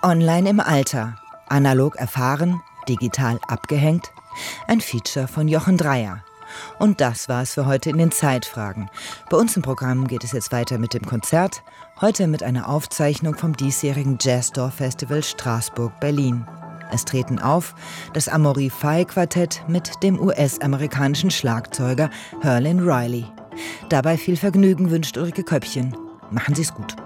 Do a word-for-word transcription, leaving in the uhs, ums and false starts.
Online im Alter. Analog erfahren, digital abgehängt. Ein Feature von Jochen Dreier. Und das war's für heute in den Zeitfragen. Bei uns im Programm geht es jetzt weiter mit dem Konzert. Heute mit einer Aufzeichnung vom diesjährigen Jazz-Door-Festival Straßburg-Berlin. Es treten auf das Amaury-Fye-Quartett mit dem U S-amerikanischen Schlagzeuger Herlin Riley. Dabei viel Vergnügen wünscht Ulrike Köppchen. Machen Sie's gut.